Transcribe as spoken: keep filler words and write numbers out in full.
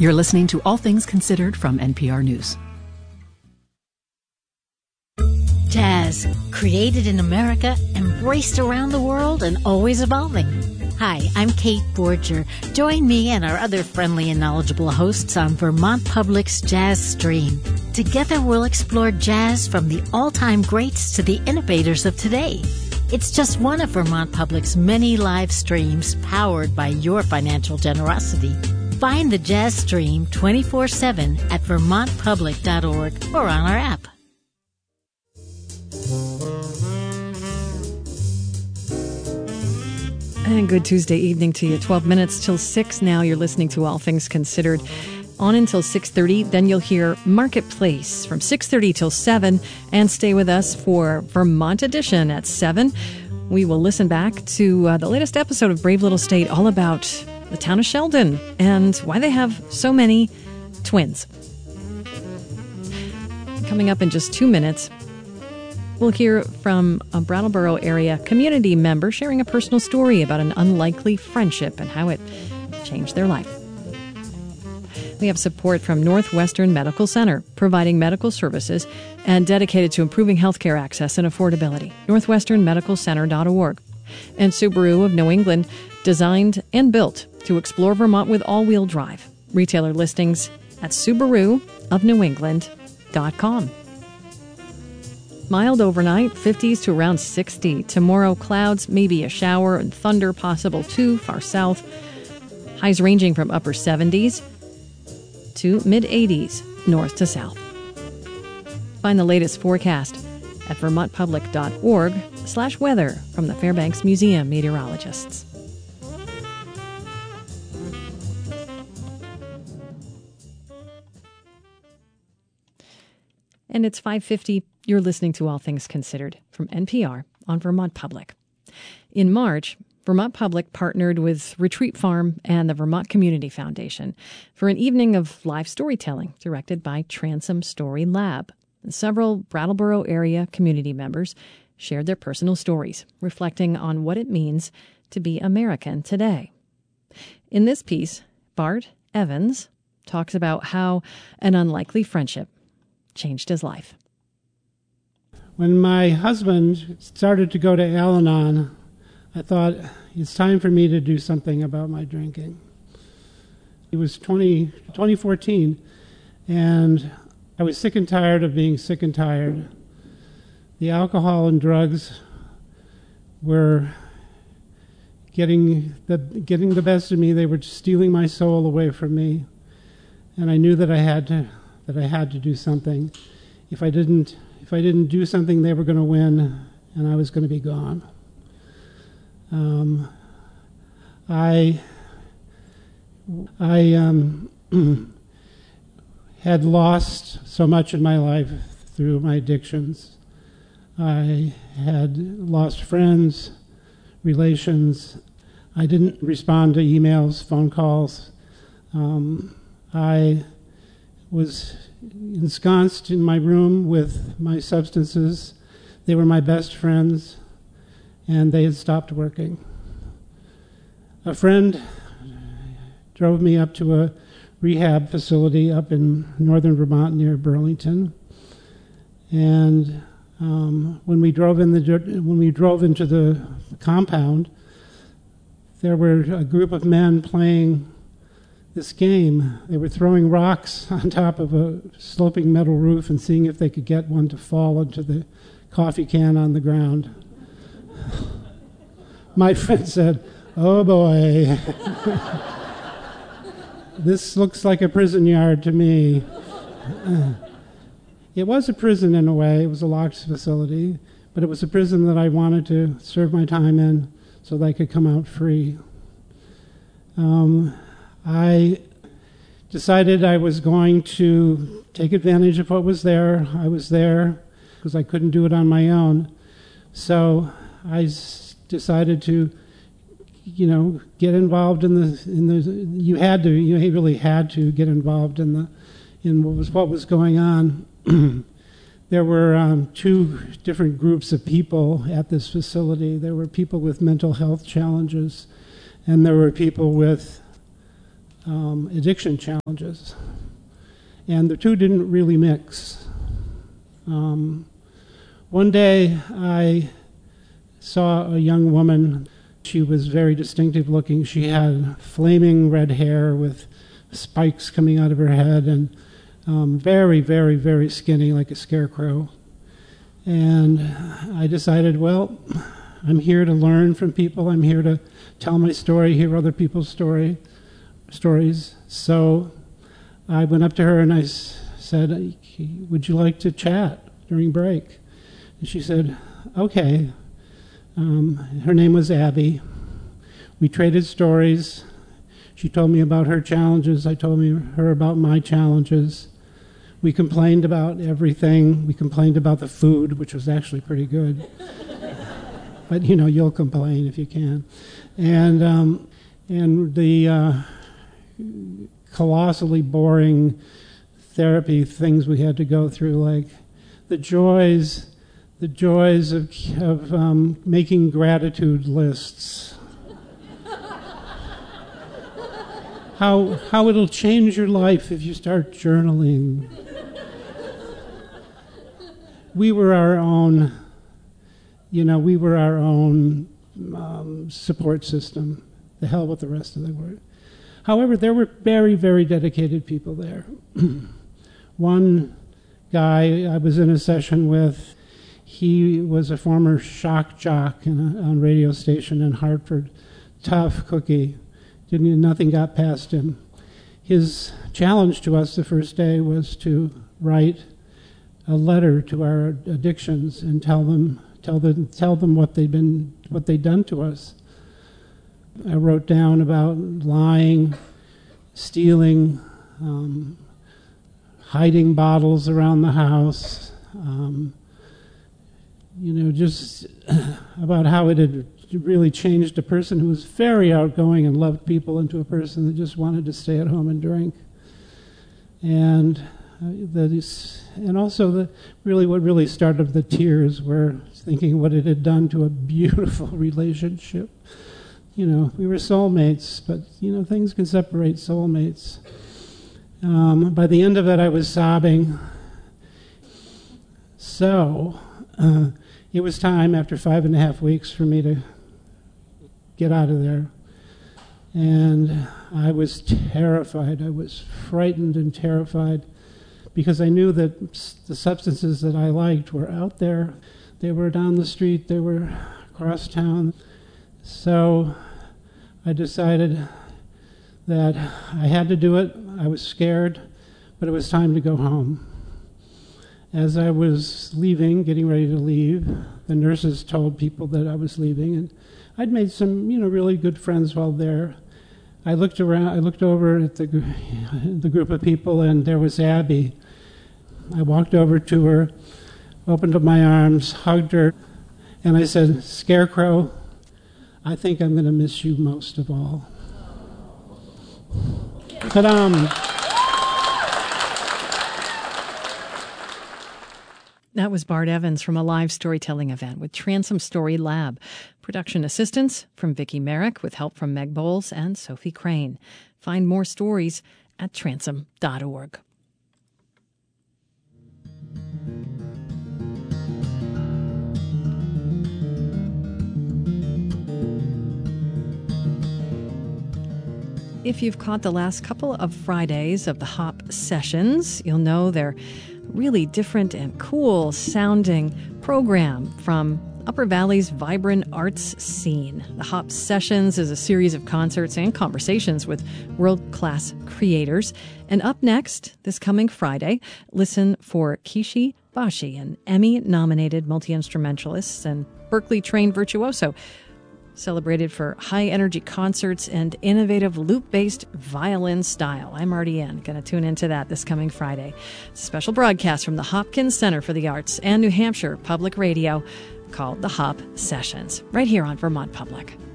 You're listening to All Things Considered from N P R News. Jazz, created in America, embraced around the world, and always evolving. Hi, I'm Kate Borger. Join me and our other friendly and knowledgeable hosts on Vermont Public's Jazz Stream. Together we'll explore jazz from the all-time greats to the innovators of today. It's just one of Vermont Public's many live streams powered by your financial generosity. Find the Jazz Stream twenty-four seven at vermont public dot org or on our app. And good Tuesday evening to you. twelve minutes till six now. You're listening to All Things Considered. On until six thirty. Then you'll hear Marketplace from six thirty till seven. And stay with us for Vermont Edition at seven. We will listen back to uh, the latest episode of Brave Little State, all about the town of Sheldon and why they have so many twins. Coming up in just two minutes, we'll hear from a Brattleboro area community member sharing a personal story about an unlikely friendship and how it changed their life. We have support from Northwestern Medical Center, providing medical services and dedicated to improving healthcare access and affordability. northwestern medical center dot org. And Subaru of New England, designed and built to explore Vermont with all-wheel drive. Retailer listings at subaru of new england dot com. Mild overnight, fifties to around sixty. Tomorrow, clouds, maybe a shower, and thunder possible too, far south. Highs ranging from upper seventies to mid-eighties, north to south. Find the latest forecast at vermont public dot org slash weather from the Fairbanks Museum meteorologists. And it's five fifty. You're listening to All Things Considered from N P R on Vermont Public. In March, Vermont Public partnered with Retreat Farm and the Vermont Community Foundation for an evening of live storytelling directed by Transom Story Lab. Several Brattleboro area community members shared their personal stories, reflecting on what it means to be American today. In this piece, Bart Evans talks about how an unlikely friendship changed his life. When my husband started to go to Al-Anon, I thought, it's time for me to do something about my drinking. It was twenty, twenty fourteen, and I was sick and tired of being sick and tired. The alcohol and drugs were getting the, getting the best of me. They were stealing my soul away from me, and I knew that I had to that I had to do something. If I didn't, if I didn't do something, they were going to win, and I was going to be gone. Um, I, I um, had lost so much in my life through my addictions. I had lost friends, relations. I didn't respond to emails, phone calls. Um, I was ensconced in my room with my substances. They were my best friends, and they had stopped working. A friend drove me up to a rehab facility up in northern Vermont near Burlington, and um, when we drove in the when we drove into the compound, there were a group of men playing this game. They were throwing rocks on top of a sloping metal roof and seeing if they could get one to fall into the coffee can on the ground. My friend said, "Oh boy, this looks like a prison yard to me." It was a prison in a way. It was a locked facility, but it was a prison that I wanted to serve my time in so that I could come out free. Um, I decided I was going to take advantage of what was there. I was there because I couldn't do it on my own. So I s- decided to, you know, get involved in the in the. You had to. You really had to get involved in the in what was what was going on. There were um, two different groups of people at this facility. There were people with mental health challenges, and there were people with um, addiction challenges. And the two didn't really mix. Um, one day I saw a young woman. She was very distinctive looking. She had flaming red hair with spikes coming out of her head and um, very, very, very skinny, like a scarecrow. And I decided, well, I'm here to learn from people. I'm here to tell my story, hear other people's story, stories. So I went up to her and I s- said, would you like to chat during break? And she said, okay. Um, her name was Abby. We traded stories. She told me about her challenges. I told me her about my challenges. We complained about everything. We complained about the food, which was actually pretty good. But, you know, you'll complain if you can. And um, and the uh, colossally boring therapy things we had to go through, like the joys, the joys of, of um, making gratitude lists. how how it'll change your life if you start journaling. We were our own, you know, we were our own um, support system. The hell with the rest of the word. However, there were very, very dedicated people there. One guy I was in a session with, he was a former shock jock in a, on a radio station in Hartford. Tough cookie. Didn't, nothing got past him. His challenge to us the first day was to write a letter to our addictions and tell them tell them tell them what they'd been what they'd done to us. I wrote down about lying, stealing, um, hiding bottles around the house, um, you know, just about how it had really changed a person who was very outgoing and loved people into a person that just wanted to stay at home and drink. And uh, that is, and also the really what really started the tears were thinking what it had done to a beautiful relationship. You know, we were soulmates, but, you know, things can separate soulmates. Um, by the end of it, I was sobbing. So, uh, it was time, after five and a half weeks, for me to get out of there. And I was terrified. I was frightened and terrified because I knew that the substances that I liked were out there. They were down the street. They were across town. So I decided that I had to do it. I was scared, but it was time to go home. As I was leaving, getting ready to leave, the nurses told people that I was leaving, and I'd made some, you know, really good friends while there. I looked around. I looked over at the the group of people, and there was Abby. I walked over to her, opened up my arms, hugged her, and I said, "Scarecrow, I think I'm going to miss you most of all." But um. That was Bart Evans from a live storytelling event with Transom Story Lab. Production assistance from Vicki Merrick with help from Meg Bowles and Sophie Crane. Find more stories at transom dot org. If you've caught the last couple of Fridays of the HOP sessions, you'll know they're really different and cool sounding program from Upper Valley's vibrant arts scene. The HOP Sessions is a series of concerts and conversations with world-class creators. And up next, this coming Friday, listen for Kishi Bashi, an Emmy-nominated multi-instrumentalist and Berklee-trained virtuoso, celebrated for high-energy concerts and innovative loop-based violin style. I'm Marty Ann, going to tune into that this coming Friday. It's a special broadcast from the Hopkins Center for the Arts and New Hampshire Public Radio called the HOP Sessions, right here on Vermont Public.